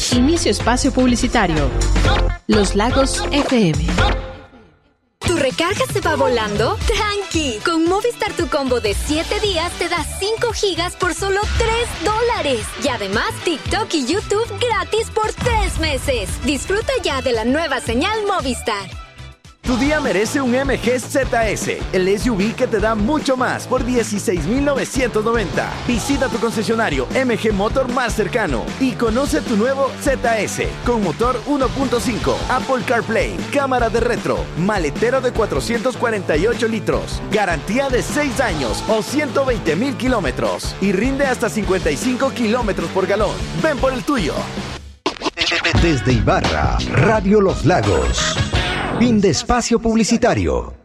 Inicio espacio publicitario. Los Lagos FM. ¿Tu recarga se va volando? ¡Tranqui! Con Movistar tu combo de 7 días te da 5 gigas por solo $3. Y además TikTok y YouTube gratis por 3 meses. Disfruta ya de la nueva señal Movistar. Tu día merece un MG ZS, el SUV que te da mucho más por $16,990. Visita tu concesionario MG Motor más cercano y conoce tu nuevo ZS con motor 1.5, Apple CarPlay, cámara de retro, maletero de 448 litros, garantía de 6 años o 120,000 kilómetros y rinde hasta 55 kilómetros por galón. Ven por el tuyo. Desde Ibarra, Radio Los Lagos. Fin de espacio publicitario.